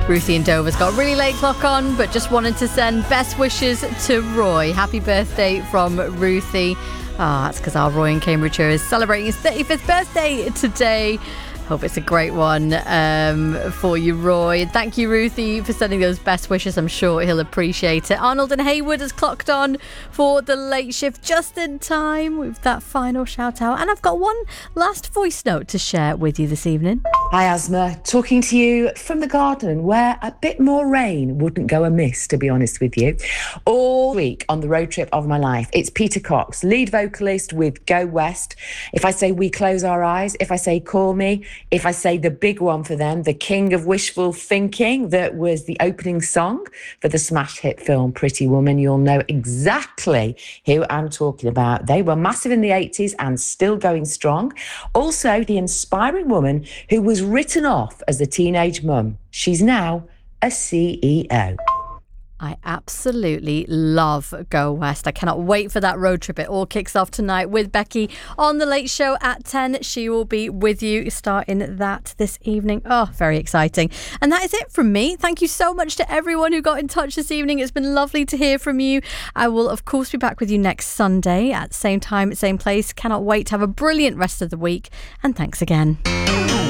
Ruthie in Dover's got a really late clock on, but just wanted to send best wishes to Roy. Happy birthday from Ruthie. That's because our Roy in Cambridgeshire is celebrating his 35th birthday today. Hope it's a great one for you, Roy. And thank you, Ruthie, for sending those best wishes. I'm sure he'll appreciate it. Arnold and Haywood has clocked on for the late shift just in time with that final shout out. And I've got one last voice note to share with you this evening. Hi, Asma. Talking to you from the garden where a bit more rain wouldn't go amiss, to be honest with you. All week on the road trip of my life, it's Peter Cox, lead vocalist with Go West. If I say We Close Our Eyes, if I say Call Me, if I say the big one for them, The King of Wishful Thinking, that was the opening song for the smash hit film Pretty Woman, you'll know exactly who I'm talking about. They were massive in the 80s and still going strong. Also, the inspiring woman who was written off as a teenage mum. She's now a CEO. I absolutely love Go West. I cannot wait for that road trip. It all kicks off tonight with Becky on The Late Show at 10. She will be with you starting that this evening. Oh, very exciting. And that is it from me. Thank you so much to everyone who got in touch this evening. It's been lovely to hear from you. I will, of course, be back with you next Sunday at the same time, same place. Cannot wait to have a brilliant rest of the week. And thanks again.